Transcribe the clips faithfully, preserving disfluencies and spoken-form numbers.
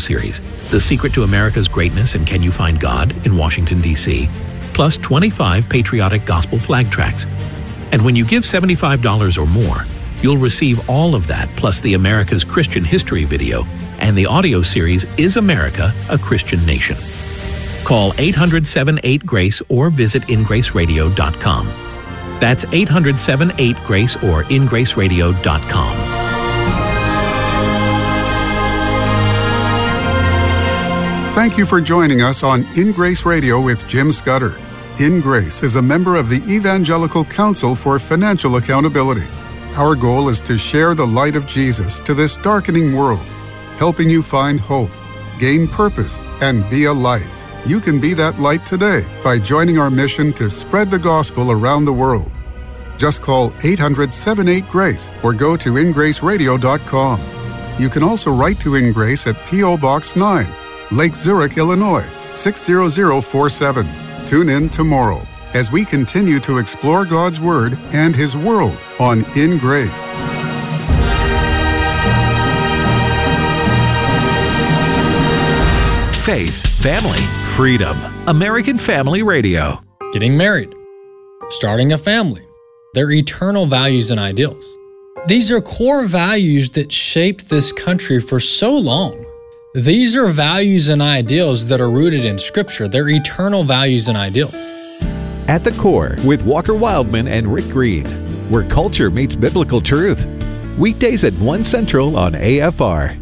series, The Secret to America's Greatness and Can You Find God in Washington, D C, plus twenty-five patriotic gospel flag tracts. And when you give seventy-five dollars or more, you'll receive all of that plus the America's Christian History video and the audio series Is America a Christian Nation? Call eight hundred, seven eight, GRACE or visit in grace radio dot com. That's eight hundred, seven eight, GRACE or in grace radio dot com. Thank you for joining us on In Grace Radio with Jim Scudder. In Grace is a member of the Evangelical Council for Financial Accountability. Our goal is to share the light of Jesus to this darkening world, helping you find hope, gain purpose, and be a light. You can be that light today by joining our mission to spread the gospel around the world. Just call eight hundred, seven eight, GRACE or go to in grace radio dot com. You can also write to In Grace at P O Box nine, Lake Zurich, Illinois, six zero zero four seven. Tune in tomorrow as we continue to explore God's Word and His world on In Grace. Faith, family, freedom. American Family Radio. Getting married, starting a family, their eternal values and ideals. These are core values that shaped this country for so long. These are values and ideals that are rooted in Scripture. They're eternal values and ideals. At the Core with Walker Wildman and Rick Green, where culture meets biblical truth. Weekdays at one Central on A F R.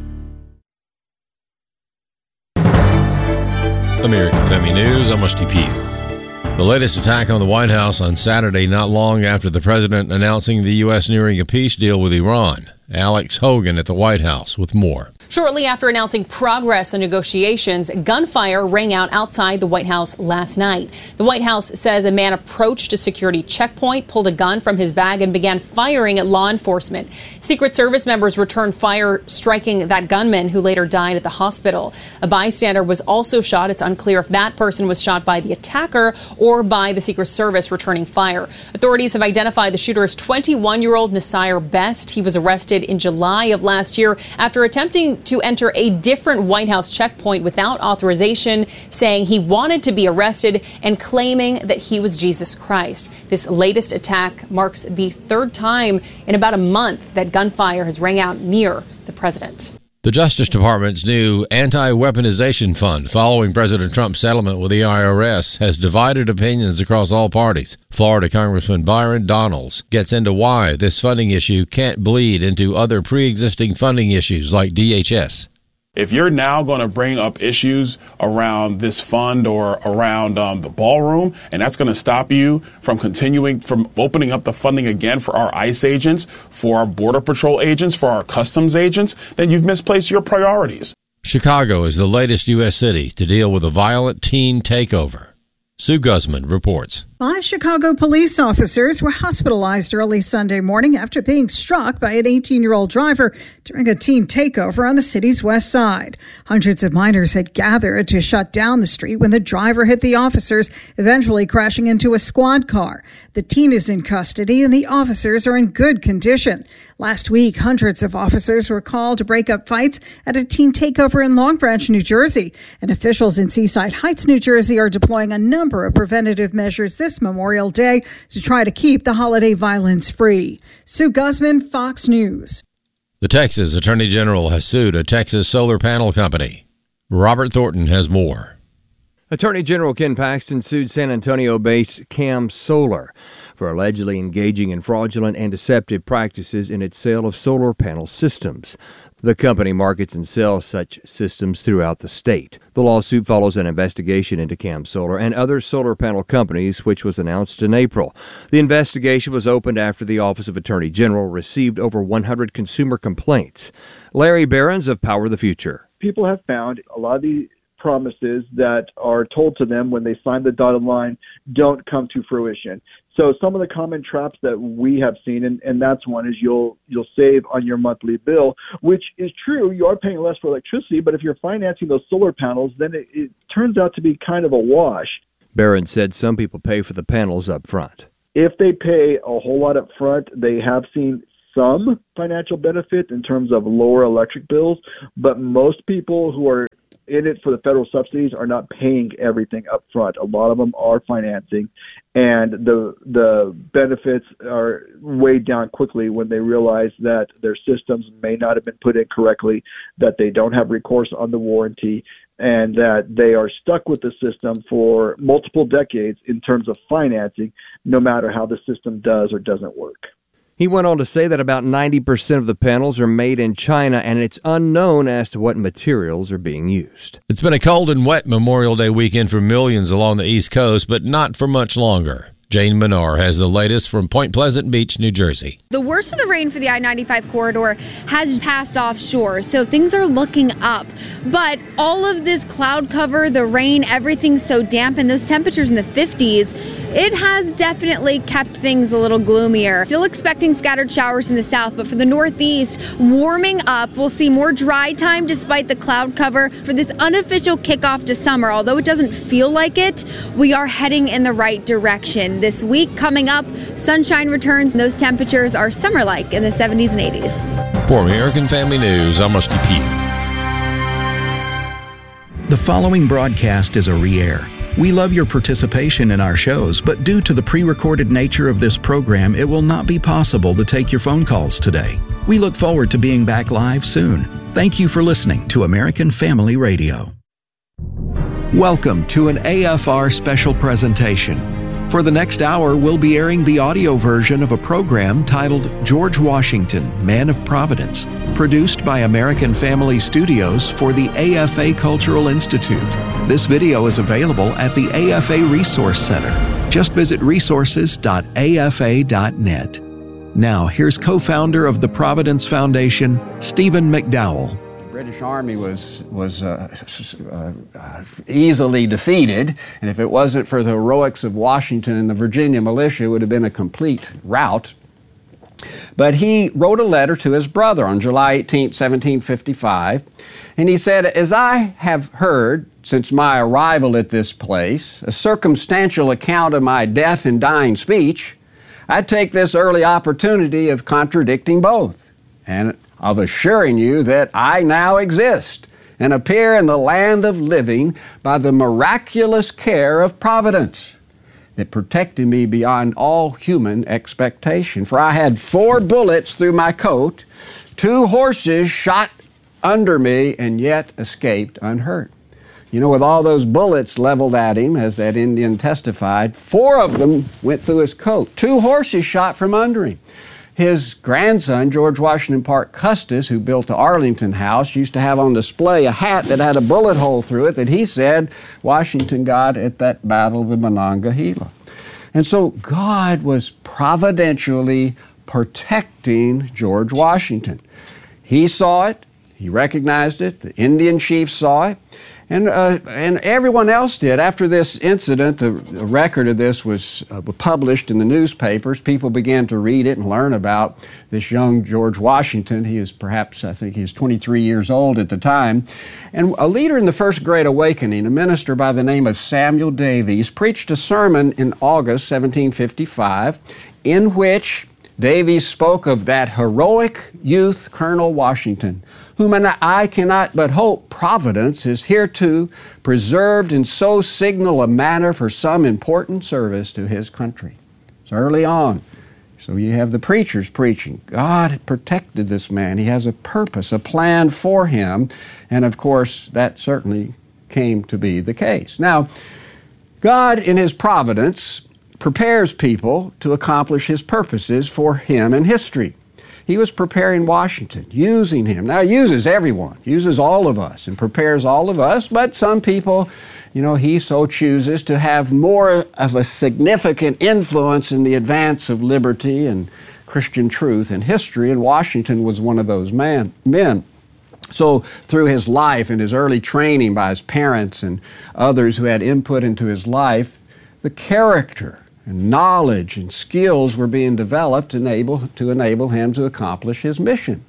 American Family News, I'm Rusty Pugh. The latest attack on the White House on Saturday, not long after the president announcing the U S nearing a peace deal with Iran. Alex Hogan at the White House with more. Shortly after announcing progress on negotiations, gunfire rang out outside the White House last night. The White House says a man approached a security checkpoint, pulled a gun from his bag, and began firing at law enforcement. Secret Service members returned fire, striking that gunman, who later died at the hospital. A bystander was also shot. It's unclear if that person was shot by the attacker or by the Secret Service returning fire. Authorities have identified the shooter as twenty-one-year-old Nasir Best. He was arrested in July of last year after attempting to enter a different White House checkpoint without authorization, saying he wanted to be arrested and claiming that he was Jesus Christ. This latest attack marks the third time in about a month that gunfire has rang out near the president. The Justice Department's new anti-weaponization fund, following President Trump's settlement with the I R S, has divided opinions across all parties. Florida Congressman Byron Donalds gets into why this funding issue can't bleed into other pre-existing funding issues like D H S. If you're now going to bring up issues around this fund or around um, the ballroom, and that's going to stop you from continuing, from opening up the funding again for our ICE agents, for our Border Patrol agents, for our customs agents, then you've misplaced your priorities. Chicago is the latest U S city to deal with a violent teen takeover. Sue Guzman reports. Five Chicago police officers were hospitalized early Sunday morning after being struck by an eighteen-year-old driver during a teen takeover on the city's west side. Hundreds of minors had gathered to shut down the street when the driver hit the officers, eventually crashing into a squad car. The teen is in custody and the officers are in good condition. Last week, hundreds of officers were called to break up fights at a teen takeover in Long Branch, New Jersey. And officials in Seaside Heights, New Jersey are deploying a number of preventative measures this Memorial Day to try to keep the holiday violence free. Sue Guzman, Fox News. The Texas Attorney General has sued a Texas solar panel company. Robert Thornton has more. Attorney General Ken Paxton sued San Antonio-based Cam Solar for allegedly engaging in fraudulent and deceptive practices in its sale of solar panel systems. The company markets and sells such systems throughout the state. The lawsuit follows an investigation into Cam Solar and other solar panel companies, which was announced in April. The investigation was opened after the Office of Attorney General received over one hundred consumer complaints. Larry Behrens of Power the Future. People have found a lot of the promises that are told to them when they sign the dotted line don't come to fruition. So some of the common traps that we have seen, and, and that's one, is you'll you'll save on your monthly bill, which is true. You are paying less for electricity, but if you're financing those solar panels, then it, it turns out to be kind of a wash. Barron said some people pay for the panels up front. If they pay a whole lot up front, they have seen some financial benefit in terms of lower electric bills, but most people who are in it for the federal subsidies are not paying everything up front. A lot of them are financing, and the the benefits are weighed down quickly when they realize that their systems may not have been put in correctly, that they don't have recourse on the warranty, and that they are stuck with the system for multiple decades in terms of financing, no matter how the system does or doesn't work. He went on to say that about ninety percent of the panels are made in China, and it's unknown as to what materials are being used. It's been a cold and wet Memorial Day weekend for millions along the East Coast, but not for much longer. Jane Menard has the latest from Point Pleasant Beach, New Jersey. The worst of the rain for the I ninety-five corridor has passed offshore, so things are looking up. But all of this cloud cover, the rain, everything's so damp, and those temperatures in the fifties, it has definitely kept things a little gloomier. Still expecting scattered showers from the south, but for the northeast, warming up. We'll see more dry time despite the cloud cover for this unofficial kickoff to summer. Although it doesn't feel like it, we are heading in the right direction. This week coming up, sunshine returns, and those temperatures are summer-like in the seventies and eighties. For American Family News, I'm Rusty Pugh. The following broadcast is a re-air. We love your participation in our shows, but due to the pre-recorded nature of this program, it will not be possible to take your phone calls today. We look forward to being back live soon. Thank you for listening to American Family Radio. Welcome to an A F R special presentation. For the next hour, we'll be airing the audio version of a program titled George Washington, Man of Providence, produced by American Family Studios for the A F A Cultural Institute. This video is available at the A F A Resource Center. Just visit resources dot A F A dot net. Now, here's co-founder of the Providence Foundation, Stephen McDowell. The British Army was was uh, uh, easily defeated, and if it wasn't for the heroics of Washington and the Virginia militia, it would have been a complete rout. But he wrote a letter to his brother on July eighteenth, seventeen fifty-five, and he said, "As I have heard since my arrival at this place a circumstantial account of my death and dying speech, I take this early opportunity of contradicting both, and of assuring you that I now exist and appear in the land of living by the miraculous care of Providence that protected me beyond all human expectation. For I had four bullets through my coat, two horses shot under me, and yet escaped unhurt." You know, with all those bullets leveled at him, as that Indian testified, four of them went through his coat. Two horses shot from under him. His grandson, George Washington Parke Custis, who built the Arlington House, used to have on display a hat that had a bullet hole through it that he said Washington got at that battle of the Monongahela. And so God was providentially protecting George Washington. He saw it. He recognized it. The Indian chiefs saw it. And, uh, and everyone else did. After this incident, the, the record of this was uh, published in the newspapers. People began to read it and learn about this young George Washington. He was perhaps, I think he was twenty-three years old at the time. And a leader in the First Great Awakening, a minister by the name of Samuel Davies, preached a sermon in August seventeen fifty-five in which Davies spoke of that heroic youth, Colonel Washington, whom an eye cannot but hope Providence is hereto preserved in so signal a manner for some important service to his country. So early on, so you have the preachers preaching. God protected this man. He has a purpose, a plan for him. And of course, that certainly came to be the case. Now, God in his providence prepares people to accomplish his purposes for him in history. He was preparing Washington, using him. Now, he uses everyone, uses all of us, and prepares all of us, but some people, you know, he so chooses to have more of a significant influence in the advance of liberty and Christian truth in history, and Washington was one of those man, men. So through his life and his early training by his parents and others who had input into his life, the character and knowledge and skills were being developed enable, to enable him to accomplish his mission.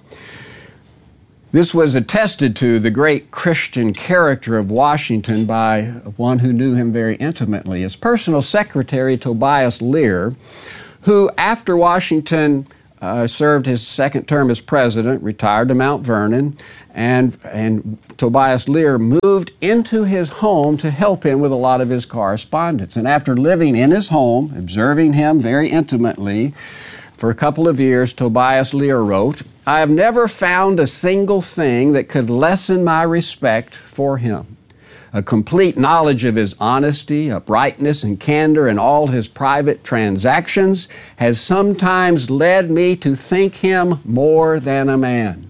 This was attested to the great Christian character of Washington by one who knew him very intimately, his personal secretary, Tobias Lear, who, after Washington uh, served his second term as president, retired to Mount Vernon, and, and Tobias Lear moved into his home to help him with a lot of his correspondence. And after living in his home, observing him very intimately for a couple of years, Tobias Lear wrote, "I have never found a single thing that could lessen my respect for him. A complete knowledge of his honesty, uprightness, and candor in all his private transactions has sometimes led me to think him more than a man."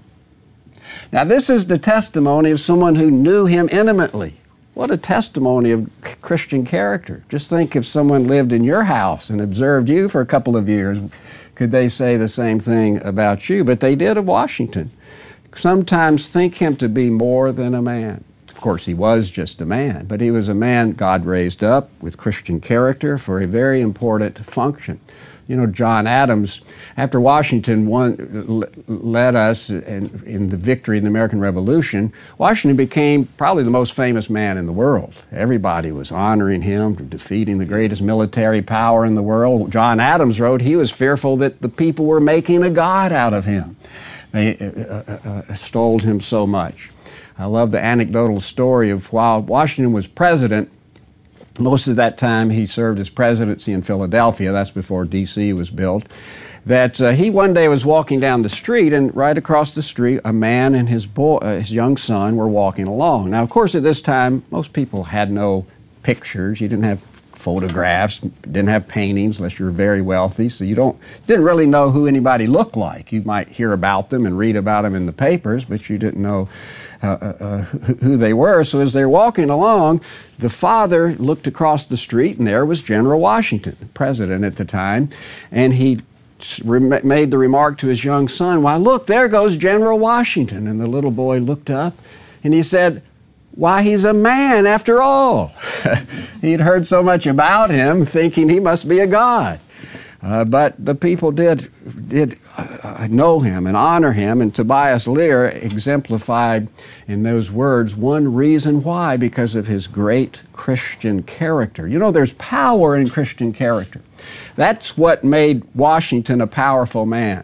Now, this is the testimony of someone who knew him intimately. What a testimony of Christian character. Just think if someone lived in your house and observed you for a couple of years, could they say the same thing about you? But they did of Washington. Sometimes think him to be more than a man. Of course, he was just a man, but he was a man God raised up with Christian character for a very important function. You know, John Adams, after Washington won, led us in, in the victory in the American Revolution, Washington became probably the most famous man in the world. Everybody was honoring him for defeating the greatest military power in the world. John Adams wrote he was fearful that the people were making a god out of him. They uh, uh, extolled him so much. I love the anecdotal story of while Washington was president, most of that time he served his presidency in Philadelphia, that's before D C was built, that uh, he one day was walking down the street, and right across the street a man and his, boy, uh, his young son were walking along. Now, of course, at this time, most people had no pictures. You didn't have photographs, didn't have paintings unless you were very wealthy, so you don't didn't really know who anybody looked like. You might hear about them and read about them in the papers, but you didn't know uh, uh, who they were. So as they're walking along, the father looked across the street, and there was General Washington, president at the time, and he made the remark to his young son, "Why, look, there goes General Washington." And the little boy looked up, and he said, "Why, he's a man after all." He'd heard so much about him, thinking he must be a god. Uh, but the people did, did uh, know him and honor him, and Tobias Lear exemplified in those words one reason why, because of his great Christian character. You know, there's power in Christian character. That's what made Washington a powerful man.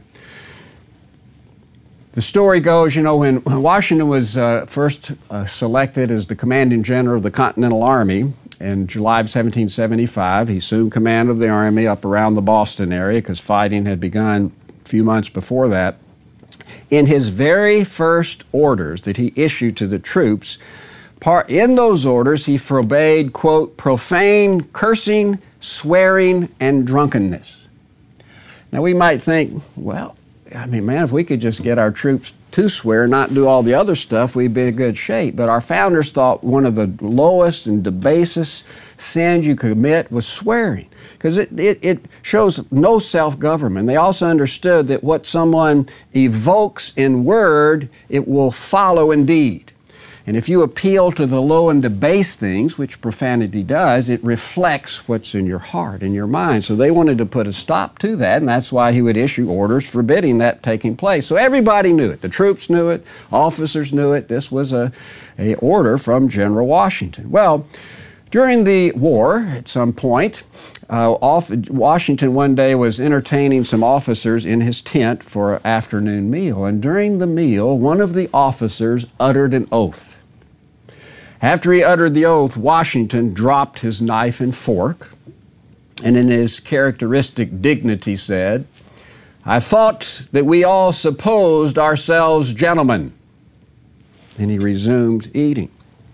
The story goes, you know, when Washington was uh, first uh, selected as the commanding general of the Continental Army in July of seventeen seventy-five, he assumed command of the Army up around the Boston area because fighting had begun a few months before that. In his very first orders that he issued to the troops, part, in those orders he forbade, quote, profane cursing, swearing, and drunkenness. Now we might think, well, I mean, man, if we could just get our troops to swear, not do all the other stuff, we'd be in good shape. But our founders thought one of the lowest and the basest sins you could commit was swearing, because it, it, it shows no self-government. They also understood that what someone evokes in word, it will follow in deed. And if you appeal to the low and debased things, which profanity does, it reflects what's in your heart, in your mind. So they wanted to put a stop to that, and that's why he would issue orders forbidding that taking place. So everybody knew it. The troops knew it. Officers knew it. This was a, a order from General Washington. Well, during the war, at some point, uh, off, Washington one day was entertaining some officers in his tent for an afternoon meal. And during the meal, one of the officers uttered an oath. After he uttered the oath, Washington dropped his knife and fork, and in his characteristic dignity said, "I thought that we all supposed ourselves gentlemen." And he resumed eating.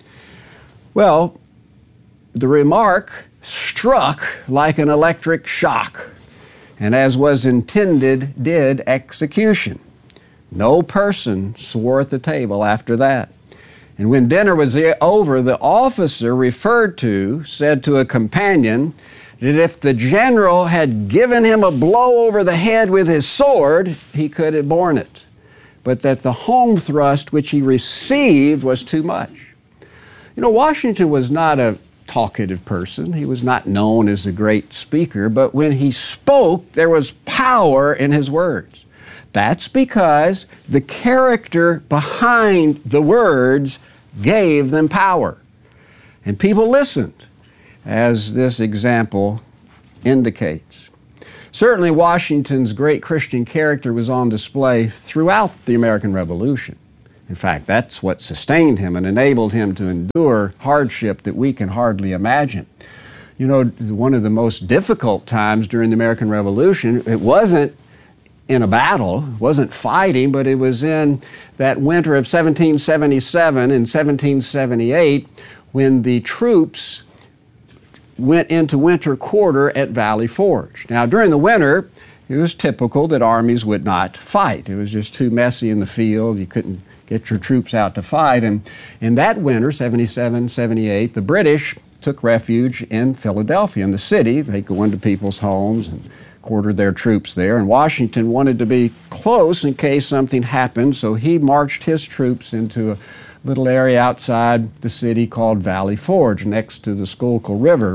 Well, the remark struck like an electric shock, and as was intended, did execution. No person swore at the table after that. And when dinner was over, the officer referred to said to a companion that if the general had given him a blow over the head with his sword, he could have borne it, but that the home thrust which he received was too much. You know, Washington was not a talkative person. He was not known as a great speaker, but when he spoke, there was power in his words. That's because the character behind the words gave them power. And people listened, as this example indicates. Certainly, Washington's great Christian character was on display throughout the American Revolution. In fact, that's what sustained him and enabled him to endure hardship that we can hardly imagine. You know, one of the most difficult times during the American Revolution, it wasn't in a battle, it wasn't fighting, but it was in that winter of seventeen seventy-seven and seventeen seventy-eight when the troops went into winter quarter at Valley Forge. Now, during the winter, it was typical that armies would not fight. It was just too messy in the field. You couldn't get your troops out to fight. And in that winter, seventy-seven, seventy-eight, the British took refuge in Philadelphia, in the city. They go into people's homes and quartered their troops there. And Washington wanted to be close in case something happened, so he marched his troops into a little area outside the city called Valley Forge, next to the Schuylkill River.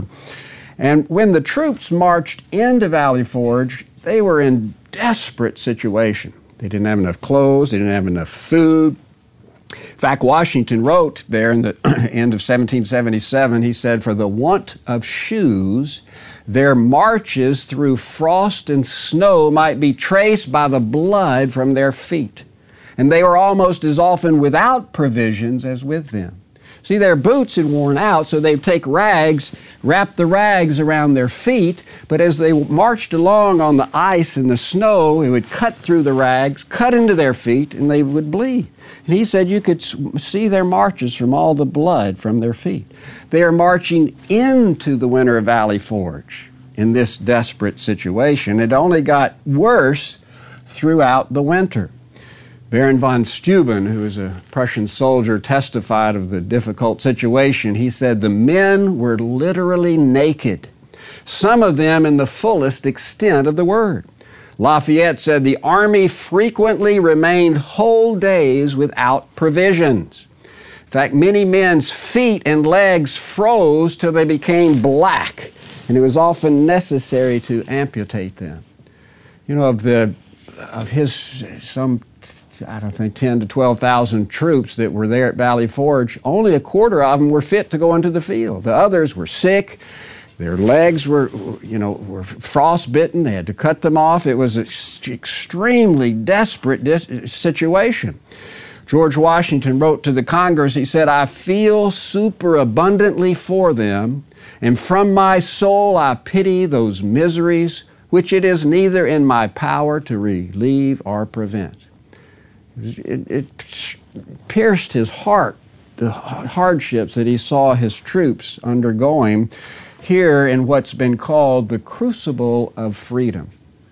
And when the troops marched into Valley Forge, they were in desperate situation. They didn't have enough clothes, they didn't have enough food. In fact, Washington wrote there in the end of seventeen seventy-seven, he said, "For the want of shoes, their marches through frost and snow might be traced by the blood from their feet. And they were almost as often without provisions as with them." See, their boots had worn out, so they'd take rags, wrap the rags around their feet, but as they marched along on the ice and the snow, it would cut through the rags, cut into their feet, and they would bleed. And he said you could see their marches from all the blood from their feet. They are marching into the winter of Valley Forge in this desperate situation. It only got worse throughout the winter. Baron von Steuben, who was a Prussian soldier, testified of the difficult situation. He said the men were literally naked, some of them in the fullest extent of the word. Lafayette said the army frequently remained whole days without provisions. In fact, many men's feet and legs froze till they became black, and it was often necessary to amputate them. You know, of the of his some I don't think ten to twelve thousand troops that were there at Valley Forge, only a quarter of them were fit to go into the field. The others were sick. Their legs were, you know, were frostbitten. They had to cut them off. It was an extremely desperate dis- situation. George Washington wrote to the Congress, he said, "I feel superabundantly for them, and from my soul I pity those miseries which it is neither in my power to relieve or prevent." It, it pierced his heart, the hardships that he saw his troops undergoing here in what's been called the crucible of freedom.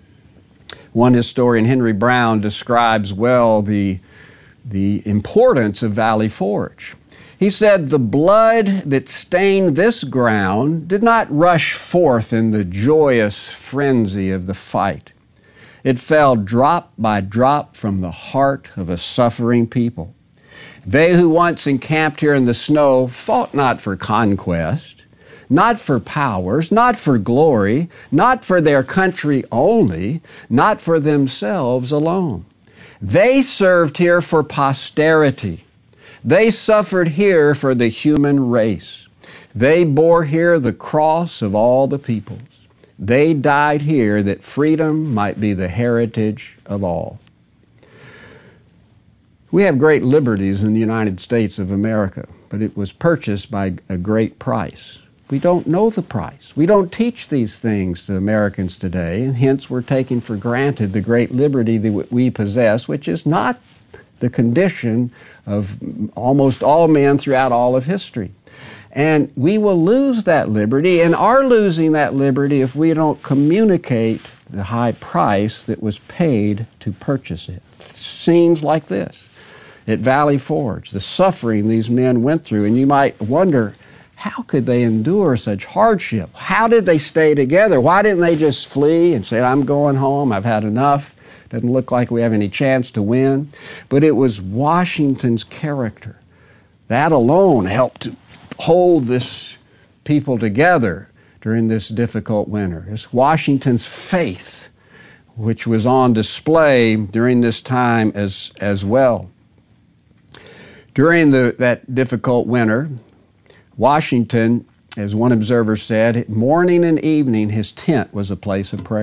One historian, Henry Brown, describes well the, the importance of Valley Forge. He said, "The blood that stained this ground did not rush forth in the joyous frenzy of the fight. It fell drop by drop from the heart of a suffering people. They who once encamped here in the snow fought not for conquest, not for powers, not for glory, not for their country only, not for themselves alone. They served here for posterity. They suffered here for the human race. They bore here the cross of all the peoples. They died here that freedom might be the heritage of all." We have great liberties in the United States of America, but it was purchased by a great price. We don't know the price. We don't teach these things to Americans today, and hence we're taking for granted the great liberty that we possess, which is not the condition of almost all men throughout all of history. And we will lose that liberty and are losing that liberty if we don't communicate the high price that was paid to purchase it. Scenes like this at Valley Forge, the suffering these men went through, and you might wonder, how could they endure such hardship? How did they stay together? Why didn't they just flee and say, "I'm going home, I've had enough. Doesn't look like we have any chance to win"? But it was Washington's character. That alone helped to hold this people together during this difficult winter. It's Washington's faith, which was on display during this time as, as well. During the, that difficult winter, Washington, as one observer said, morning and evening his tent was a place of prayer.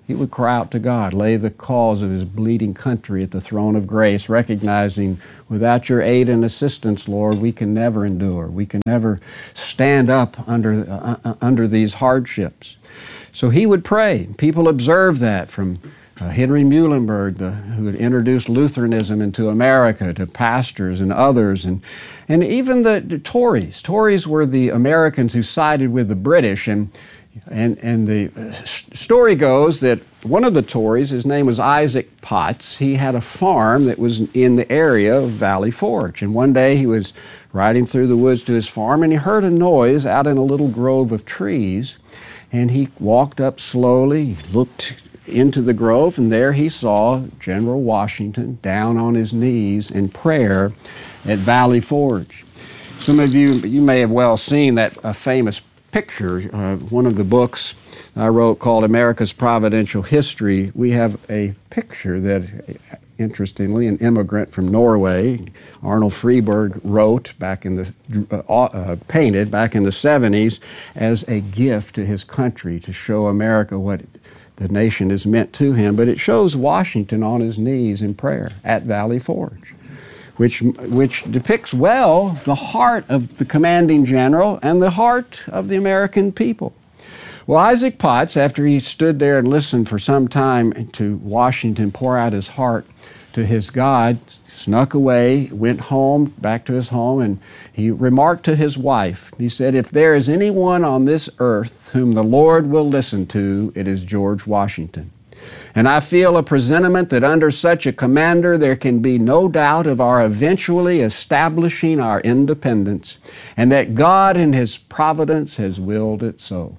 He would cry out to God, lay the cause of his bleeding country at the throne of grace, recognizing without your aid and assistance, Lord, we can never endure. We can never stand up under, uh, under these hardships. So he would pray. People observed that from uh, Henry Muhlenberg, the, who had introduced Lutheranism into America, to pastors and others, and, and even the, the Tories. Tories were the Americans who sided with the British, and And, and the story goes that one of the Tories, his name was Isaac Potts, he had a farm that was in the area of Valley Forge. And one day he was riding through the woods to his farm and he heard a noise out in a little grove of trees. And he walked up slowly, looked into the grove, and there he saw General Washington down on his knees in prayer at Valley Forge. Some of you, you may have well seen that uh, famous picture, uh, one of the books I wrote called America's Providential History. We have a picture that, interestingly, an immigrant from Norway, Arnold Friberg, wrote back in the, uh, uh, painted back in the seventies as a gift to his country to show America what the nation is meant to him. But it shows Washington on his knees in prayer at Valley Forge, which which depicts well the heart of the commanding general and the heart of the American people. Well, Isaac Potts, after he stood there and listened for some time to Washington pour out his heart to his God, snuck away, went home, back to his home, and he remarked to his wife, he said, "If there is anyone on this earth whom the Lord will listen to, it is George Washington. And I feel a presentiment that under such a commander there can be no doubt of our eventually establishing our independence, and that God in His providence has willed it so."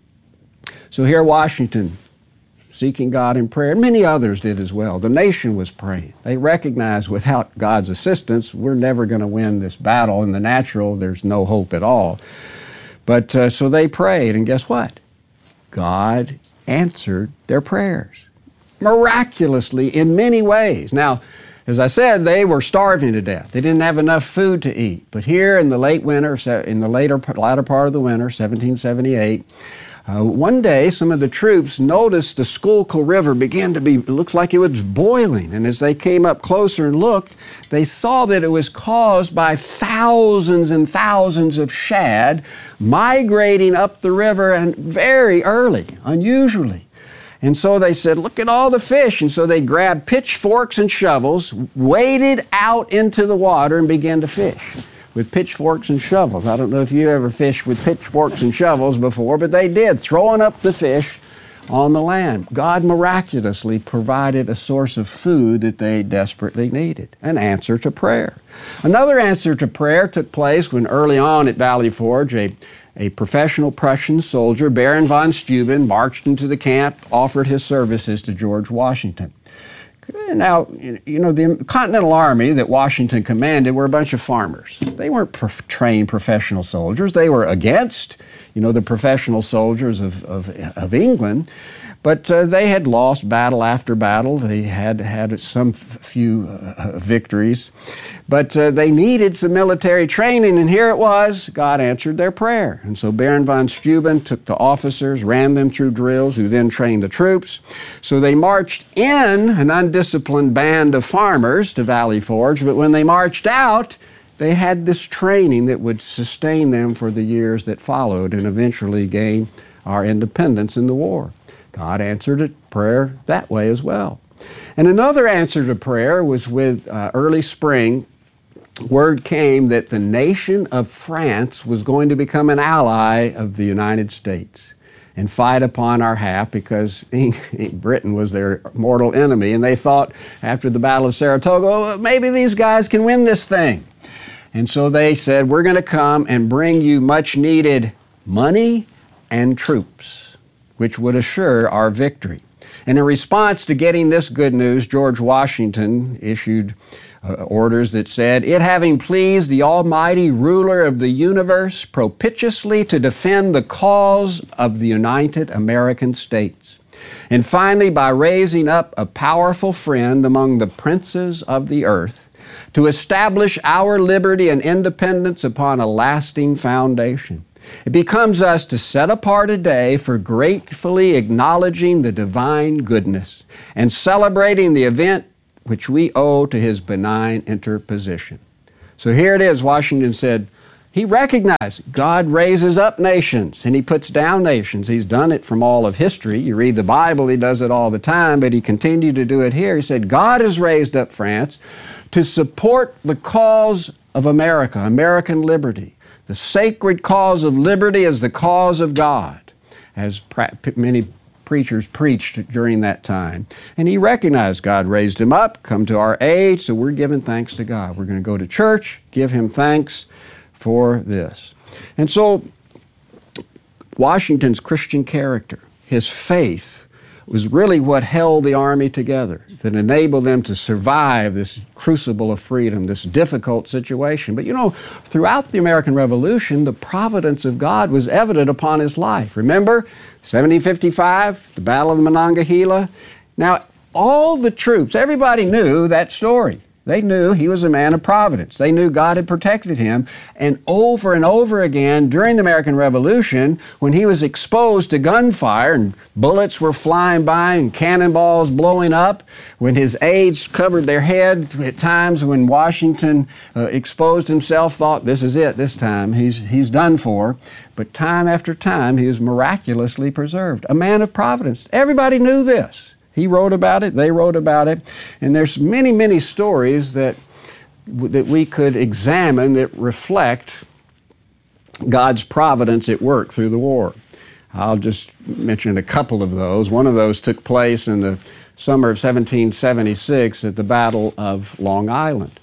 So here Washington, seeking God in prayer, and many others did as well. The nation was praying. They recognized without God's assistance, we're never going to win this battle. In the natural, there's no hope at all. But uh, so they prayed, and guess what? God answered their prayers miraculously in many ways. Now, as I said, they were starving to death. They didn't have enough food to eat. But here in the late winter, in the later latter part of the winter, seventeen seventy-eight, uh, one day some of the troops noticed the Schuylkill River began to be, it looks like it was boiling. And as they came up closer and looked, they saw that it was caused by thousands and thousands of shad migrating up the river, and very early, unusually. And so they said, look at all the fish. And so they grabbed pitchforks and shovels, waded out into the water, and began to fish with pitchforks and shovels. I don't know if you ever fished with pitchforks and shovels before, but they did, throwing up the fish on the land. God miraculously provided a source of food that they desperately needed, an answer to prayer. Another answer to prayer took place when early on at Valley Forge, a A professional Prussian soldier, Baron von Steuben, marched into the camp, offered his services to George Washington. Now, you know, the Continental Army that Washington commanded were a bunch of farmers. They weren't pro- trained professional soldiers. They were against, you know, the professional soldiers of, of, of England. But uh, they had lost battle after battle. They had had some f- few uh, victories. But uh, they needed some military training, and here it was. God answered their prayer. And so Baron von Steuben took the officers, ran them through drills, who then trained the troops. So they marched in, an undisciplined band of farmers, to Valley Forge. But when they marched out, they had this training that would sustain them for the years that followed and eventually gain our independence in the war. God answered a prayer that way as well. And another answer to prayer was with uh, early spring. Word came that the nation of France was going to become an ally of the United States and fight upon our behalf, because Britain was their mortal enemy. And they thought after the Battle of Saratoga, oh, maybe these guys can win this thing. And so they said, we're going to come and bring you much needed money and troops, which would assure our victory. And in response to getting this good news, George Washington issued uh, orders that said, "It having pleased the Almighty Ruler of the universe propitiously to defend the cause of the United American States, and finally by raising up a powerful friend among the princes of the earth, to establish our liberty and independence upon a lasting foundation, It becomes us to set apart a day for gratefully acknowledging the divine goodness and celebrating the event which we owe to His benign interposition. So here it is, Washington said, he recognized God raises up nations and He puts down nations. He's done it from all of history. You read the Bible, He does it all the time, but He continued to do it here. He said, God has raised up France to support the cause of America, American liberty. The sacred cause of liberty is the cause of God, as pra- many preachers preached during that time. And he recognized God raised him up, come to our aid, so we're giving thanks to God. We're going to go to church, give Him thanks for this. And so Washington's Christian character, his faith, was really what held the army together, that enabled them to survive this crucible of freedom, this difficult situation. But you know, throughout the American Revolution, the providence of God was evident upon his life. Remember, seventeen fifty-five, the Battle of the Monongahela? Now, all the troops, everybody knew that story. They knew he was a man of providence. They knew God had protected him. And over and over again during the American Revolution, when he was exposed to gunfire and bullets were flying by and cannonballs blowing up, when his aides covered their head at times when Washington uh, exposed himself, thought, this is it this time, he's, he's done for. But time after time, he was miraculously preserved. A man of providence. Everybody knew this. He wrote about it, they wrote about it, and there's many, many stories that, that we could examine that reflect God's providence at work through the war. I'll just mention a couple of those. One of those took place in the summer of seventeen seventy-six at the Battle of Long Island.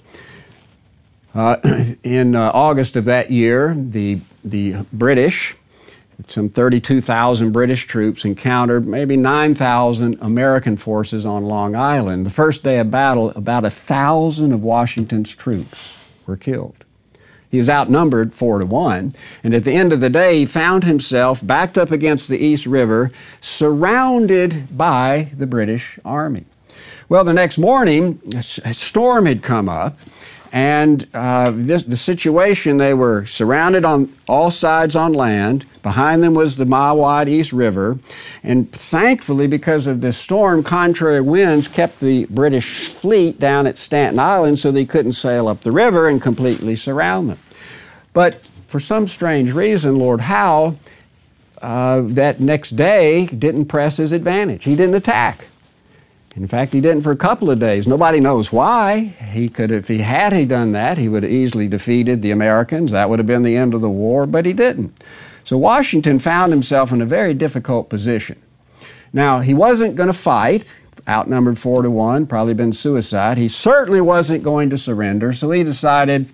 Uh, in uh, August of that year, the, the British, some thirty-two thousand British troops encountered maybe nine thousand American forces on Long Island. The first day of battle, about one thousand of Washington's troops were killed. He was outnumbered four to one, and at the end of the day, he found himself backed up against the East River, surrounded by the British Army. Well, the next morning, a storm had come up, and uh, this, the situation, they were surrounded on all sides on land. Behind them was the mile-wide East River. And thankfully, because of this storm, contrary winds kept the British fleet down at Staten Island so they couldn't sail up the river and completely surround them. But for some strange reason, Lord Howe, uh, that next day didn't press his advantage. He didn't attack. In fact, he didn't for a couple of days. Nobody knows why. He could, if he had he done that, he would have easily defeated the Americans. That would have been the end of the war, but he didn't. So Washington found himself in a very difficult position. Now, he wasn't going to fight, outnumbered four to one, probably been suicide. He certainly wasn't going to surrender, so he decided,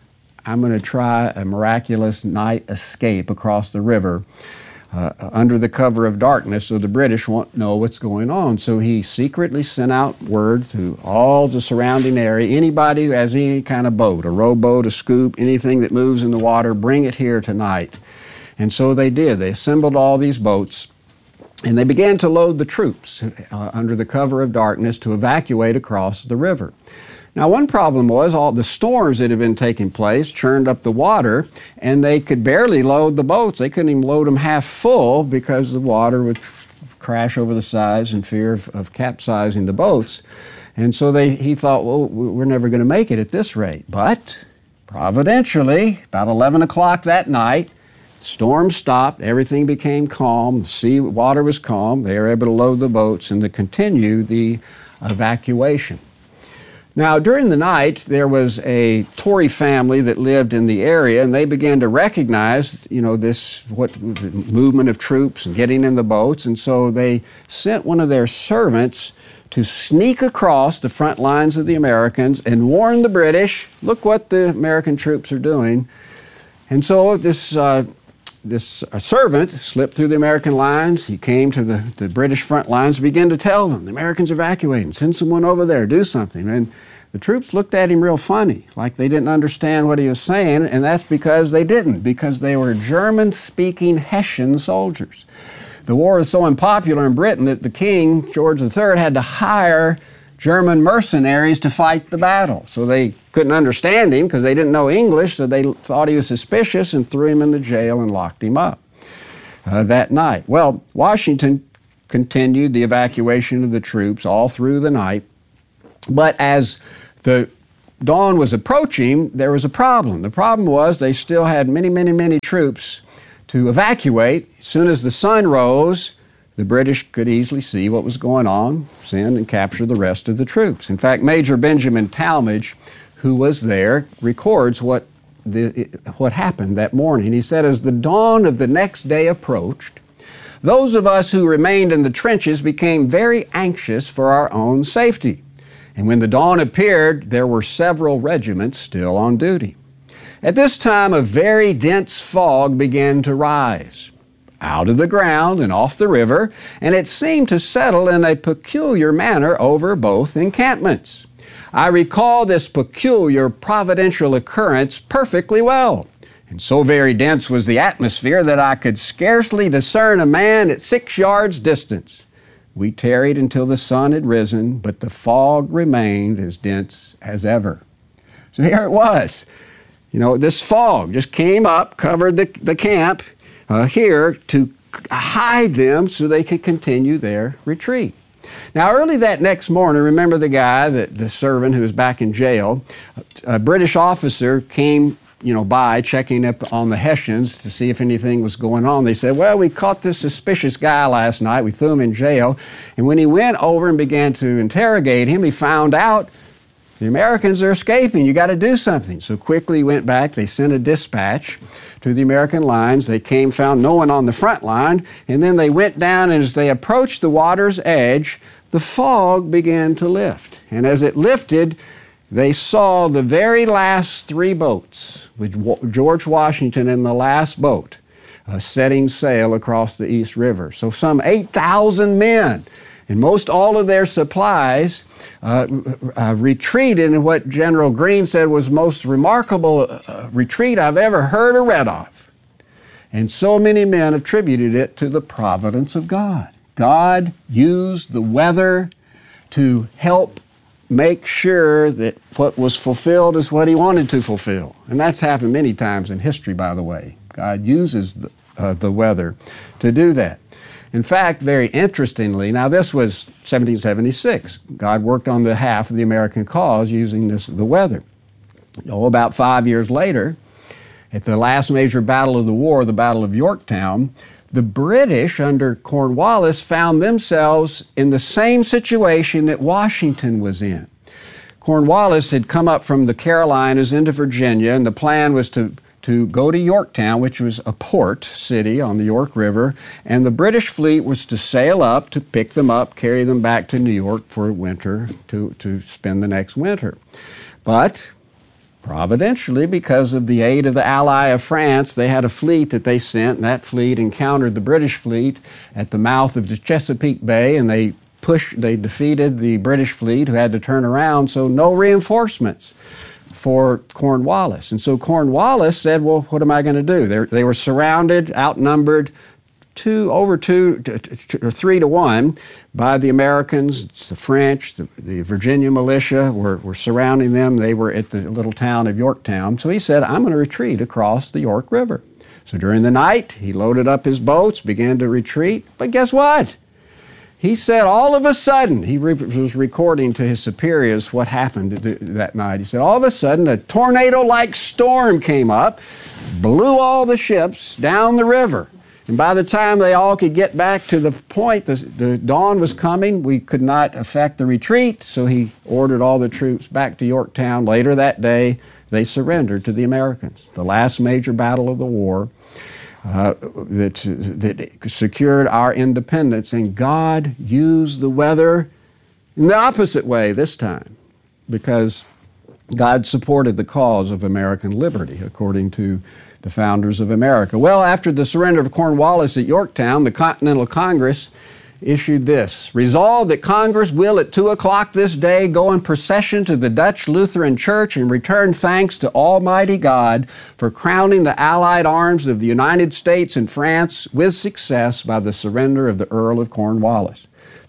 I'm going to try a miraculous night escape across the river Uh, under the cover of darkness so the British won't know what's going on. So he secretly sent out word to all the surrounding area, anybody who has any kind of boat, a rowboat, a scoop, anything that moves in the water, bring it here tonight. And so they did. They assembled all these boats and they began to load the troops uh, under the cover of darkness to evacuate across the river. Now, one problem was all the storms that had been taking place churned up the water, and they could barely load the boats. They couldn't even load them half full because the water would crash over the sides in fear of, of capsizing the boats. And so they, he thought, well, we're never going to make it at this rate. But providentially, about eleven o'clock that night, storm stopped, everything became calm, the sea water was calm, they were able to load the boats and to continue the evacuation. Now, during the night, there was a Tory family that lived in the area, and they began to recognize, you know, this what the movement of troops and getting in the boats, and so they sent one of their servants to sneak across the front lines of the Americans and warn the British, look what the American troops are doing. And so this uh, this uh, servant slipped through the American lines. He came to the, the British front lines and began to tell them, the Americans are evacuating, send someone over there, do something. And the troops looked at him real funny, like they didn't understand what he was saying, and that's because they didn't, because they were German-speaking Hessian soldiers. The war was so unpopular in Britain that the king, George the Third, had to hire German mercenaries to fight the battle. So they couldn't understand him because they didn't know English, so they thought he was suspicious and threw him in the jail and locked him up uh, that night. Well, Washington continued the evacuation of the troops all through the night, but as the dawn was approaching, there was a problem. The problem was they still had many, many, many troops to evacuate. As soon as the sun rose, the British could easily see what was going on, send and capture the rest of the troops. In fact, Major Benjamin Talmadge, who was there, records what, the, what happened that morning. He said, as the dawn of the next day approached, those of us who remained in the trenches became very anxious for our own safety. And when the dawn appeared, there were several regiments still on duty. At this time, a very dense fog began to rise out of the ground and off the river, and it seemed to settle in a peculiar manner over both encampments. I recall this peculiar providential occurrence perfectly well, and so very dense was the atmosphere that I could scarcely discern a man at six yards distance. We tarried until the sun had risen, but the fog remained as dense as ever. So here it was. You know, this fog just came up, covered the, the camp uh, here to hide them so they could continue their retreat. Now, early that next morning, remember the guy, that the servant who was back in jail, a British officer came, you know, by checking up on the Hessians to see if anything was going on. They said, well, we caught this suspicious guy last night. We threw him in jail. And when he went over and began to interrogate him, he found out the Americans are escaping. You got to do something. So quickly he went back. They sent a dispatch to the American lines. They came, found no one on the front line, and then they went down, and as they approached the water's edge, the fog began to lift. And as it lifted, they saw the very last three boats, with George Washington in the last boat, uh, setting sail across the East River. So some eight thousand men, and most all of their supplies, uh, uh, retreated in what General Greene said was the most remarkable uh, retreat I've ever heard or read of. And so many men attributed it to the providence of God. God used the weather to help make sure that what was fulfilled is what he wanted to fulfill. And that's happened many times in history, by the way. God uses the, uh, the weather to do that. In fact, very interestingly, now this was seventeen seventy-six. God worked on behalf of the American cause using this, the weather. Oh, about five years later, at the last major battle of the war, the Battle of Yorktown, the British under Cornwallis found themselves in the same situation that Washington was in. Cornwallis had come up from the Carolinas into Virginia, and the plan was to to go to Yorktown, which was a port city on the York River, and the British fleet was to sail up to pick them up, carry them back to New York for winter, to, to spend the next winter. But providentially, because of the aid of the ally of France, they had a fleet that they sent, and that fleet encountered the British fleet at the mouth of the Chesapeake Bay, and they pushed, they defeated the British fleet, who had to turn around, so no reinforcements for Cornwallis. And so Cornwallis said, well, what am I going to do? They're, they were surrounded, outnumbered, two, over two, to, to, or three to one by the Americans. It's the French, the, the Virginia militia were, were surrounding them. They were at the little town of Yorktown. So he said, I'm going to retreat across the York River. So during the night, he loaded up his boats, began to retreat. But guess what? He said all of a sudden, he re- was recording to his superiors what happened that night. He said all of a sudden a tornado-like storm came up, blew all the ships down the river. And by the time they all could get back to the point, the, the dawn was coming. We could not effect the retreat, so he ordered all the troops back to Yorktown. Later that day, they surrendered to the Americans. The last major battle of the war. Uh, that, that secured our independence, and God used the weather in the opposite way this time, because God supported the cause of American liberty, according to the founders of America. Well, after the surrender of Cornwallis at Yorktown, the Continental Congress issued this: resolved that Congress will at two o'clock this day go in procession to the Dutch Lutheran Church and return thanks to Almighty God for crowning the allied arms of the United States and France with success by the surrender of the Earl of Cornwallis.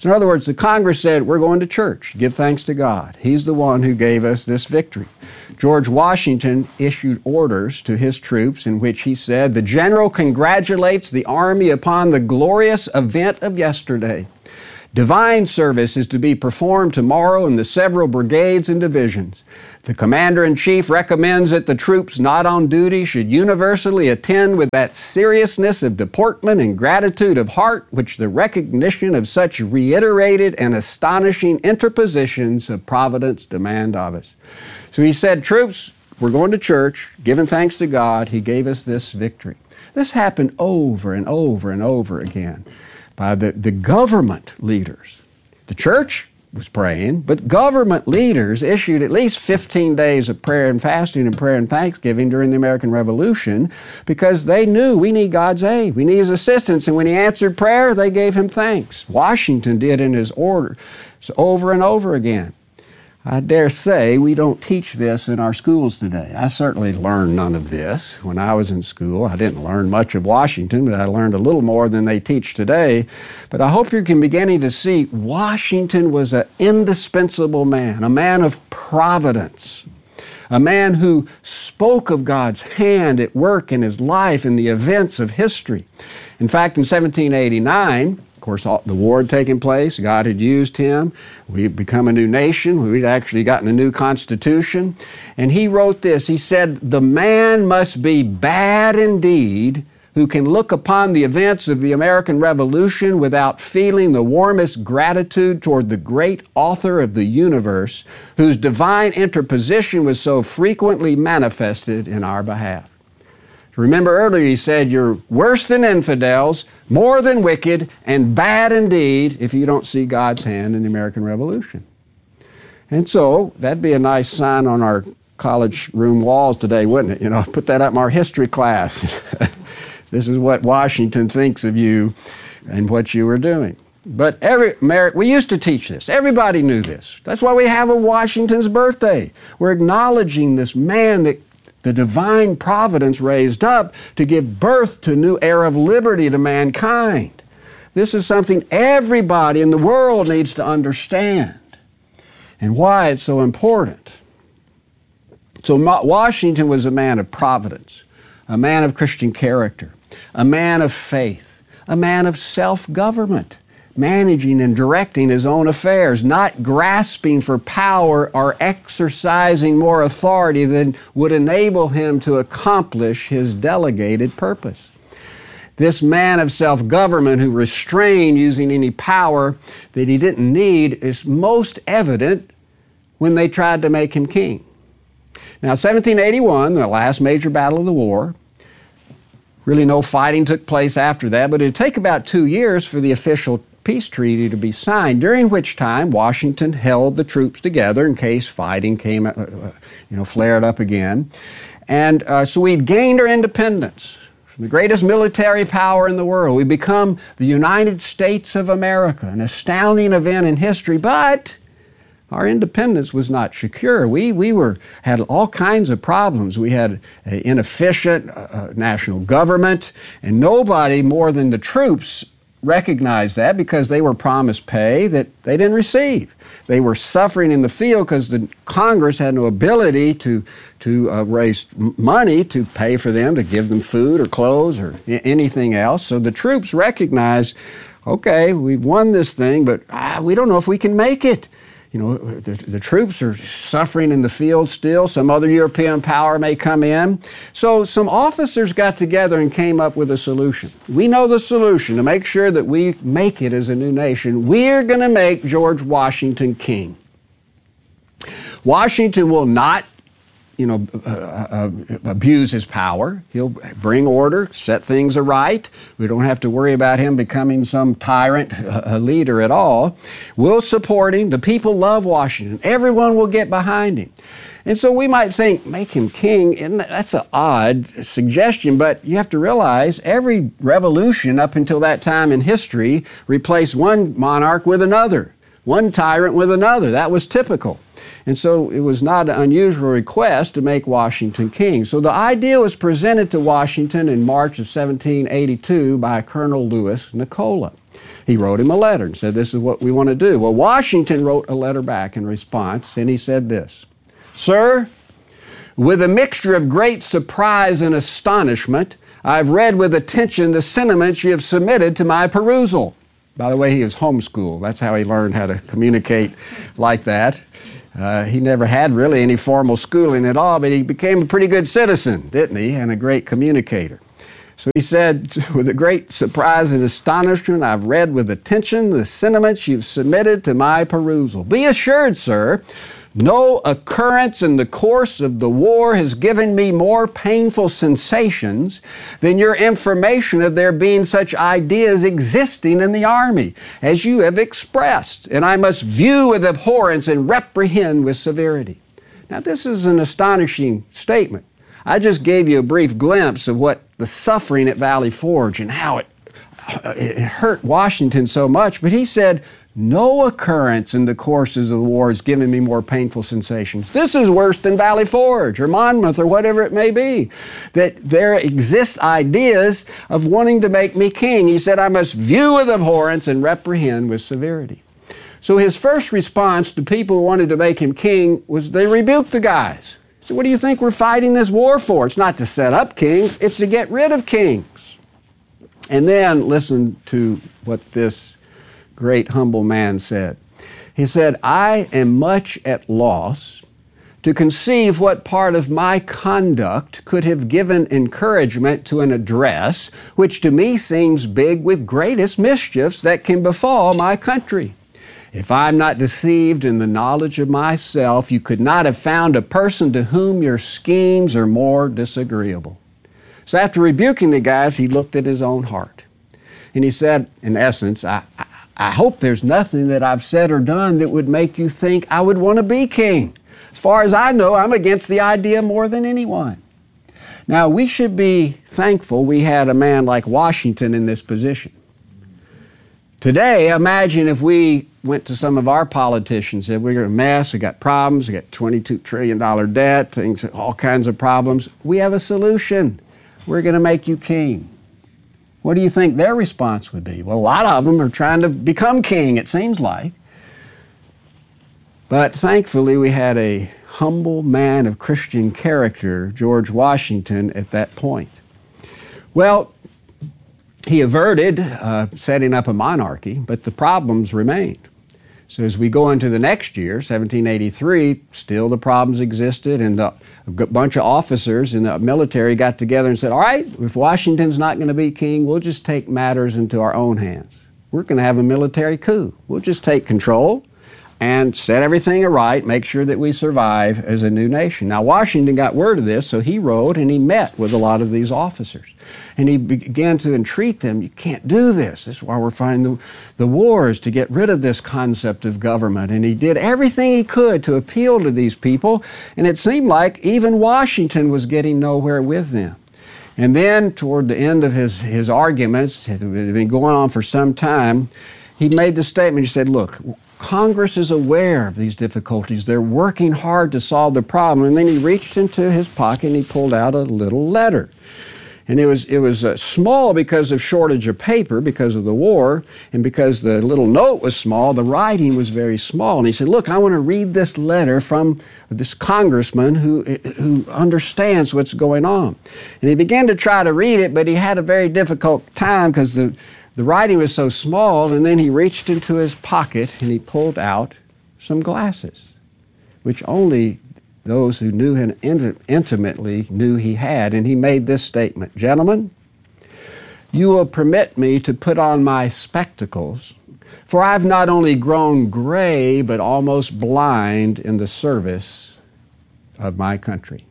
So in other words, the Congress said, we're going to church, give thanks to God. He's the one who gave us this victory. George Washington issued orders to his troops in which he said, the general congratulates the army upon the glorious event of yesterday. Divine service is to be performed tomorrow in the several brigades and divisions. The Commander-in-Chief recommends that the troops not on duty should universally attend with that seriousness of deportment and gratitude of heart which the recognition of such reiterated and astonishing interpositions of Providence demand of us. So he said, troops, we're going to church, giving thanks to God. He gave us this victory. This happened over and over and over again by the, the government leaders. The church was praying, but government leaders issued at least fifteen days of prayer and fasting and prayer and thanksgiving during the American Revolution because they knew we need God's aid, we need His assistance, and when He answered prayer, they gave Him thanks. Washington did in his order so over and over again. I dare say we don't teach this in our schools today. I certainly learned none of this when I was in school. I didn't learn much of Washington, but I learned a little more than they teach today. But I hope you're beginning to see Washington was an indispensable man, a man of providence, a man who spoke of God's hand at work in his life and the events of history. In fact, in seventeen eighty-nine, of course, all, the war had taken place. God had used him. We'd become a new nation. We'd actually gotten a new constitution. And he wrote this. He said, the man must be bad indeed who can look upon the events of the American Revolution without feeling the warmest gratitude toward the great author of the universe, whose divine interposition was so frequently manifested in our behalf. Remember earlier he said, you're worse than infidels, more than wicked, and bad indeed if you don't see God's hand in the American Revolution. And so that'd be a nice sign on our college room walls today, wouldn't it? You know, put that up in our history class. This is what Washington thinks of you and what you were doing. But every we used to teach this. Everybody knew this. That's why we have a Washington's birthday. We're acknowledging this man that the divine providence raised up to give birth to a new era of liberty to mankind. This is something everybody in the world needs to understand and why it's so important. So Washington was a man of providence, a man of Christian character, a man of faith, a man of self-government, managing and directing his own affairs, not grasping for power or exercising more authority than would enable him to accomplish his delegated purpose. This man of self-government who restrained using any power that he didn't need is most evident when they tried to make him king. Now, seventeen eighty-one, the last major battle of the war, really no fighting took place after that, but it would take about two years for the official peace treaty to be signed, during which time Washington held the troops together in case fighting came, uh, you know, flared up again. And uh, so we'd gained our independence from the greatest military power in the world. We become the United States of America, an astounding event in history, but our independence was not secure. We, we were, had all kinds of problems. We had an inefficient uh, national government, and nobody more than the troops recognized that because they were promised pay that they didn't receive. They were suffering in the field because the Congress had no ability to, to uh, raise money to pay for them, to give them food or clothes or I- anything else. So the troops recognized, okay, we've won this thing, but ah, we don't know if we can make it. You know, the, the troops are suffering in the field still. Some other European power may come in. So some officers got together and came up with a solution. We know the solution to make sure that we make it as a new nation. We're going to make George Washington king. Washington will not, you know, uh, uh, abuse his power. He'll bring order, set things aright. We don't have to worry about him becoming some tyrant, a leader at all. We'll support him. The people love Washington. Everyone will get behind him. And so we might think, make him king, and that's an odd suggestion, but you have to realize every revolution up until that time in history replaced one monarch with another, one tyrant with another. That was typical. And so it was not an unusual request to make Washington king. So the idea was presented to Washington in March of seventeen eighty-two by Colonel Louis Nicola. He wrote him a letter and said, this is what we want to do. Well, Washington wrote a letter back in response, and he said this, Sir, with a mixture of great surprise and astonishment, I've read with attention the sentiments you have submitted to my perusal. By the way, he was homeschooled. That's how he learned how to communicate like that. Uh, he never had really any formal schooling at all, but he became a pretty good citizen, didn't he, and a great communicator. So he said, with a great surprise and astonishment, I've read with attention the sentiments you've submitted to my perusal. Be assured, sir, no occurrence in the course of the war has given me more painful sensations than your information of there being such ideas existing in the Army, as you have expressed, and I must view with abhorrence and reprehend with severity. Now, this is an astonishing statement. I just gave you a brief glimpse of what the suffering at Valley Forge and how it, it hurt Washington so much, but he said, no occurrence in the courses of the war has given me more painful sensations. This is worse than Valley Forge or Monmouth or whatever it may be. That there exist ideas of wanting to make me king. He said, I must view with abhorrence and reprehend with severity. So his first response to people who wanted to make him king was they rebuked the guys. So what do you think we're fighting this war for? It's not to set up kings, it's to get rid of kings. And then listen to what this great humble man said. He said, I am much at loss to conceive what part of my conduct could have given encouragement to an address which to me seems big with greatest mischiefs that can befall my country. If I'm not deceived in the knowledge of myself, you could not have found a person to whom your schemes are more disagreeable. So after rebuking the guys, he looked at his own heart. And he said, in essence, I, I, I hope there's nothing that I've said or done that would make you think I would want to be king. As far as I know, I'm against the idea more than anyone. Now, we should be thankful we had a man like Washington in this position. Today, imagine if we went to some of our politicians and said, we're a mess, we got problems, we got twenty-two trillion dollars debt, things, all kinds of problems. We have a solution. We're going to make you king. What do you think their response would be? Well, a lot of them are trying to become king, it seems like. But thankfully, we had a humble man of Christian character, George Washington, at that point. Well, he averted uh, setting up a monarchy, but the problems remained. So as we go into the next year, seventeen eighty-three, still the problems existed, and the, a bunch of officers in the military got together and said, all right, if Washington's not going to be king, we'll just take matters into our own hands. We're going to have a military coup. We'll just take control and set everything right, make sure that we survive as a new nation. Now, Washington got word of this, so he wrote and he met with a lot of these officers. And he began to entreat them, you can't do this. This is why we're fighting the, the wars, to get rid of this concept of government. And he did everything he could to appeal to these people, and it seemed like even Washington was getting nowhere with them. And then, toward the end of his, his arguments, it had been going on for some time, he made the statement, he said, look, Congress is aware of these difficulties. They're working hard to solve the problem. And then he reached into his pocket and he pulled out a little letter. And it was, it was uh, small because of shortage of paper, because of the war, and because the little note was small, the writing was very small. And he said, look, I want to read this letter from this congressman who, who understands what's going on. And he began to try to read it, but he had a very difficult time because the The writing was so small, and then he reached into his pocket and he pulled out some glasses, which only those who knew him intimately knew he had. And he made this statement, gentlemen, you will permit me to put on my spectacles, for I've not only grown gray, but almost blind in the service of my country.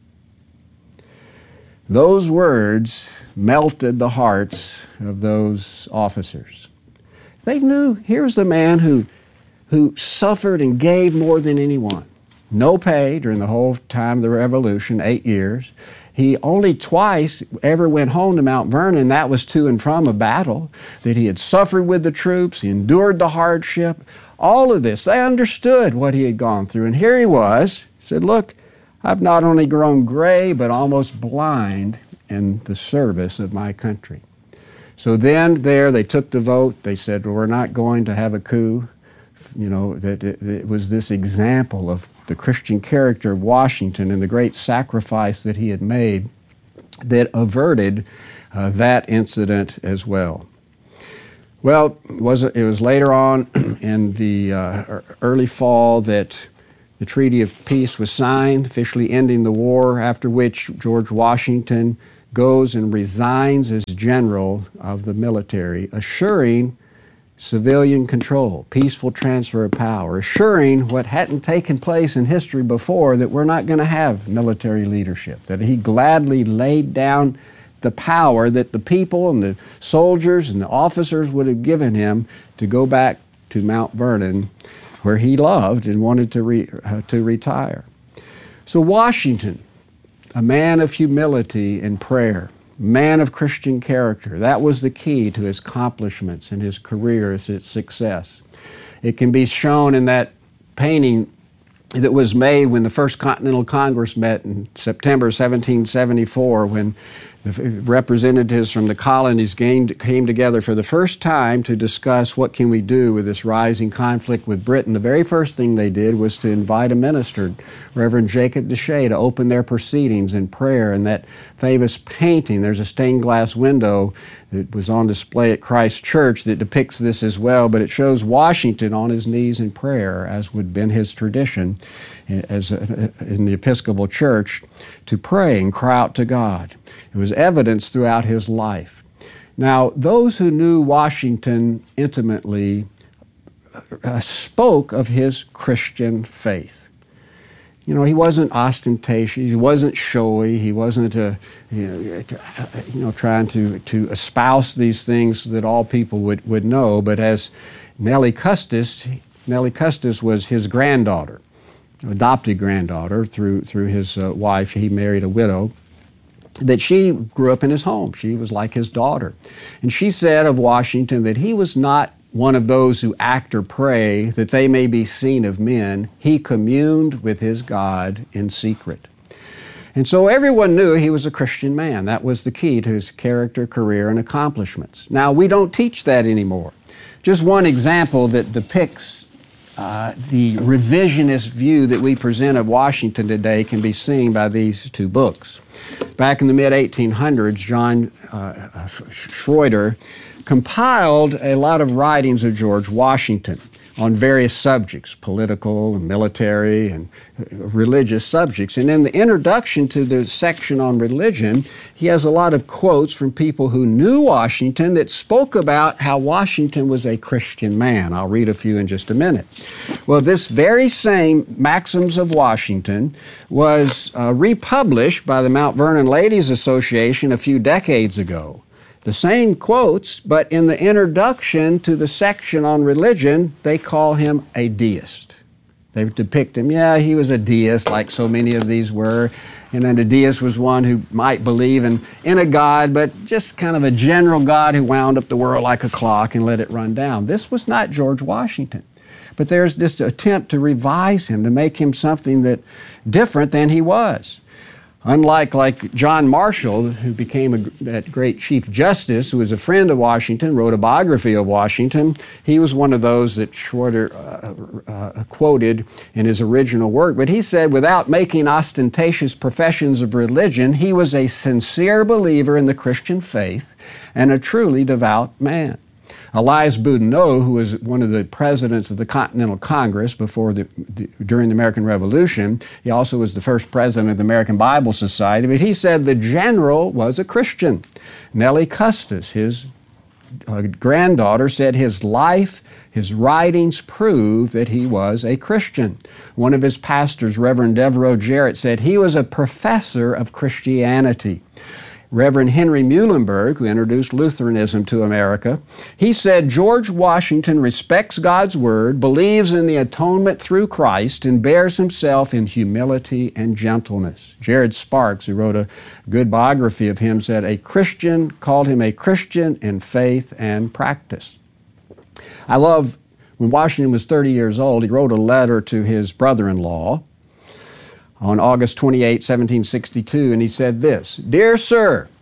Those words melted the hearts of those officers. They knew here's the man who, who suffered and gave more than anyone. No pay during the whole time of the Revolution, eight years. He only twice ever went home to Mount Vernon. That was to and from a battle, that he had suffered with the troops. He endured the hardship. All of this, they understood what he had gone through. And here he was, said, look, I've not only grown gray, but almost blind in the service of my country. So then there they took the vote. They said, well, we're not going to have a coup. You know, that it, it was this example of the Christian character of Washington and the great sacrifice that he had made that averted uh, that incident as well. Well, it was, it was later on in the uh, early fall that the Treaty of Peace was signed, officially ending the war, after which George Washington goes and resigns as general of the military, assuring civilian control, peaceful transfer of power, assuring what hadn't taken place in history before, that we're not going to have military leadership, that he gladly laid down the power that the people and the soldiers and the officers would have given him to go back to Mount Vernon, where he loved and wanted to, re, uh, to retire. So Washington, a man of humility and prayer, man of Christian character, that was the key to his accomplishments and his career, his success. It can be shown in that painting that was made when the First Continental Congress met in September seventeen seventy-four, when the representatives from the colonies came together for the first time to discuss what can we do with this rising conflict with Britain. The very first thing they did was to invite a minister, Reverend Jacob Deshay, to open their proceedings in prayer. And that famous painting, there's a stained glass window that was on display at Christ Church that depicts this as well, but it shows Washington on his knees in prayer, as would have been his tradition as a, in the Episcopal Church, to pray and cry out to God. It was evidence throughout his life. Now, those who knew Washington intimately uh, spoke of his Christian faith. You know, he wasn't ostentatious, he wasn't showy, he wasn't uh, you know, you know, trying to, to espouse these things that all people would, would know, but as Nellie Custis, Nellie Custis was his granddaughter, adopted granddaughter through, through his uh, wife. He married a widow, that she grew up in his home. She was like his daughter. And she said of Washington that he was not one of those who act or pray that they may be seen of men. He communed with his God in secret. And so everyone knew he was a Christian man. That was the key to his character, career, and accomplishments. Now, we don't teach that anymore. Just one example that depicts Uh, the revisionist view that we present of Washington today can be seen by these two books. Back in the mid eighteen hundreds, John uh, Schroeder compiled a lot of writings of George Washington on various subjects, political and military and religious subjects. And in the introduction to the section on religion, he has a lot of quotes from people who knew Washington that spoke about how Washington was a Christian man. I'll read a few in just a minute. Well, this very same Maxims of Washington was uh, republished by the Mount Vernon Ladies Association a few decades ago. The same quotes, but in the introduction to the section on religion, they call him a deist. They depict him, yeah, he was a deist, like so many of these were. And then a deist was one who might believe in, in a God, but just kind of a general God who wound up the world like a clock and let it run down. This was not George Washington. But there's this attempt to revise him, to make him something that different than he was. Unlike like John Marshall, who became a, that great Chief Justice, who was a friend of Washington, wrote a biography of Washington, he was one of those that Schroeder uh, uh, quoted in his original work. But he said, without making ostentatious professions of religion, he was a sincere believer in the Christian faith and a truly devout man. Elias Boudinot, who was one of the presidents of the Continental Congress before the, the, during the American Revolution, he also was the first president of the American Bible Society, but he said the general was a Christian. Nellie Custis, his uh, granddaughter, said his life, his writings prove that he was a Christian. One of his pastors, Reverend Devereaux Jarrett, said he was a professor of Christianity. Reverend Henry Muhlenberg, who introduced Lutheranism to America, he said George Washington respects God's Word, believes in the atonement through Christ, and bears himself in humility and gentleness. Jared Sparks, who wrote a good biography of him, said a Christian, called him a Christian in faith and practice. I love, when Washington was thirty years old, he wrote a letter to his brother-in-law on August twenty-eighth, seventeen sixty-two, and he said this, "Dear Sir,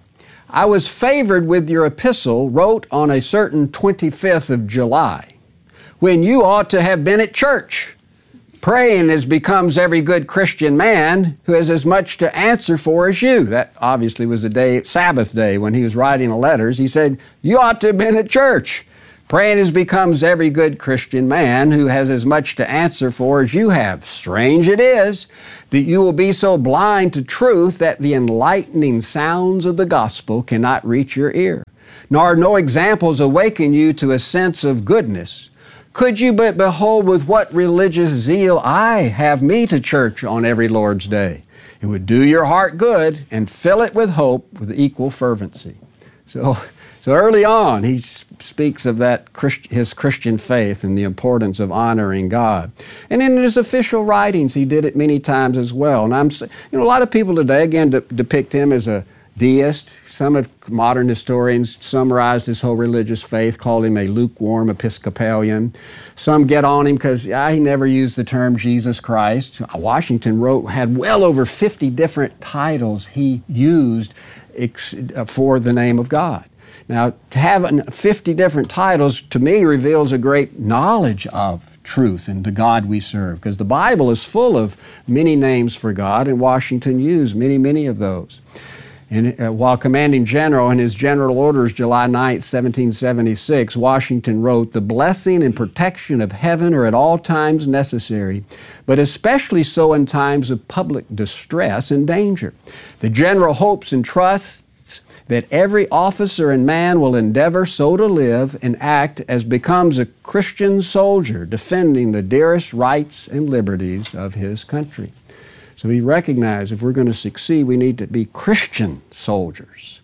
I was favored with your epistle, wrote on a certain twenty-fifth of July, when you ought to have been at church, praying as becomes every good Christian man who has as much to answer for as you. That obviously was the day, Sabbath day, when he was writing the letters. He said, you ought to have been at church, praying as becomes every good Christian man who has as much to answer for as you have. Strange it is that you will be so blind to truth that the enlightening sounds of the gospel cannot reach your ear, nor no examples awaken you to a sense of goodness. Could you but behold with what religious zeal I have me to church on every Lord's day? It would do your heart good and fill it with hope with equal fervency. So, so early on, he speaks of that Christ, his Christian faith and the importance of honoring God. And in his official writings, he did it many times as well. And I'm, you know, a lot of people today, again, de- depict him as a deist. Some of modern historians summarized his whole religious faith, called him a lukewarm Episcopalian. Some get on him because yeah, he never used the term Jesus Christ. Washington wrote, had well over fifty different titles he used ex- for the name of God. Now, to have fifty different titles, to me, reveals a great knowledge of truth and the God we serve, because the Bible is full of many names for God, and Washington used many, many of those. And uh, while commanding general in his general orders, July ninth, seventeen seventy-six, Washington wrote, the blessing and protection of heaven are at all times necessary, but especially so in times of public distress and danger. The general hopes and trusts that every officer and man will endeavor so to live and act as becomes a Christian soldier defending the dearest rights and liberties of his country. So we recognize if we're going to succeed, we need to be Christian soldiers.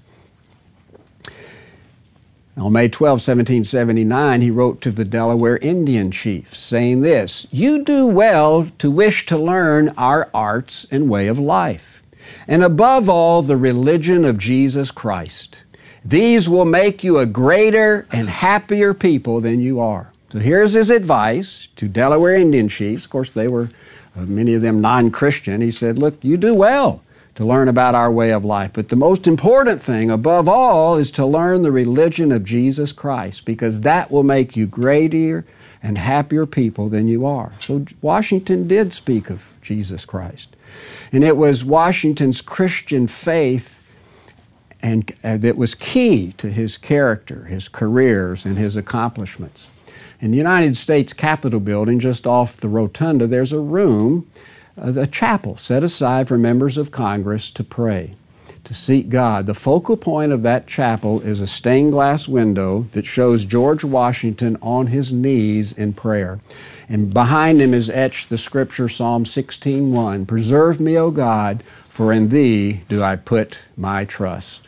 On May twelfth, seventeen seventy-nine, he wrote to the Delaware Indian chiefs, saying this, you do well to wish to learn our arts and way of life, and above all, the religion of Jesus Christ. These will make you a greater and happier people than you are. So here's his advice to Delaware Indian chiefs. Of course, they were Uh, many of them non-Christian. He said, look, you do well to learn about our way of life, but the most important thing above all is to learn the religion of Jesus Christ, because that will make you greater and happier people than you are. So Washington did speak of Jesus Christ. And it was Washington's Christian faith and uh, that was key to his character, his careers, and his accomplishments. In the United States Capitol building, just off the rotunda, there's a room, uh, a chapel set aside for members of Congress to pray, to seek God. The focal point of that chapel is a stained glass window that shows George Washington on his knees in prayer. And behind him is etched the scripture, Psalm sixteen one, preserve me, O God, for in thee do I put my trust.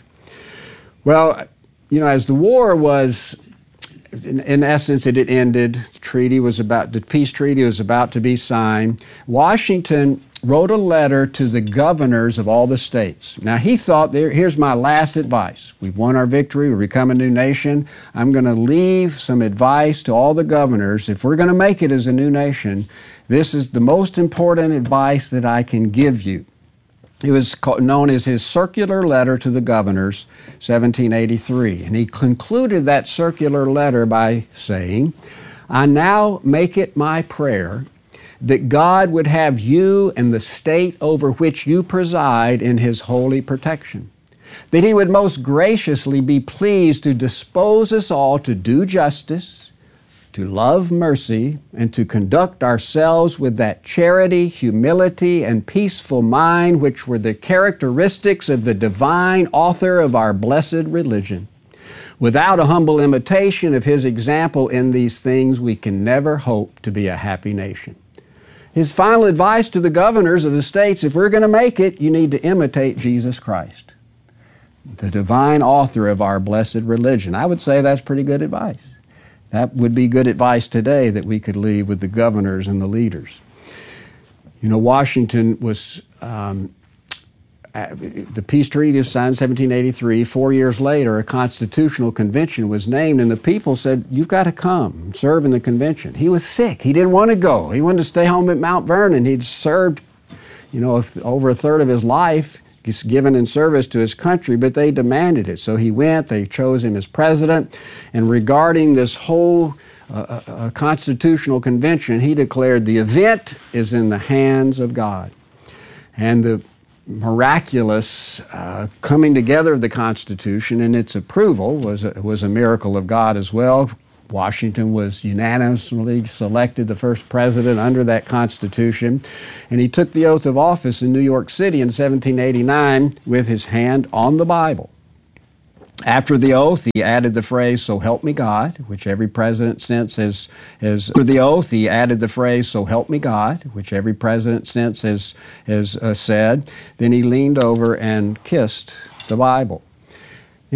Well, you know, as the war was In, in essence, it had ended. The treaty was about, the peace treaty was about to be signed. Washington wrote a letter to the governors of all the states. Now, he thought, there, here's my last advice. We've won our victory. We've become a new nation. I'm going to leave some advice to all the governors. If we're going to make it as a new nation, this is the most important advice that I can give you. It was known as his circular letter to the governors, seventeen eighty-three. And he concluded that circular letter by saying, I now make it my prayer that God would have you and the state over which you preside in His holy protection, that He would most graciously be pleased to dispose us all to do justice, to love mercy, and to conduct ourselves with that charity, humility, and peaceful mind which were the characteristics of the divine author of our blessed religion. Without a humble imitation of His example in these things, we can never hope to be a happy nation. His final advice to the governors of the states, if we're going to make it, you need to imitate Jesus Christ, the divine author of our blessed religion. I would say that's pretty good advice. That would be good advice today that we could leave with the governors and the leaders. You know, Washington was, um, the peace treaty was signed in seventeen eighty-three. Four years later, a constitutional convention was named, and the people said, you've got to come and serve in the convention. He was sick. He didn't want to go. He wanted to stay home at Mount Vernon. He'd served, you know, over a third of his life He's given in service to his country, but they demanded it. So he went, they chose him as president, and regarding this whole uh, uh, constitutional convention, he declared the event is in the hands of God. And the miraculous uh, coming together of the Constitution and its approval was a, was a miracle of God as well. Washington was unanimously selected the first president under that Constitution, and he took the oath of office in New York City in seventeen eighty-nine with his hand on the Bible. After the oath, he added the phrase, "So help me God," which every president since has, has after the oath, he added the phrase, "So help me God," which every president since has, has uh, said. Then he leaned over and kissed the Bible.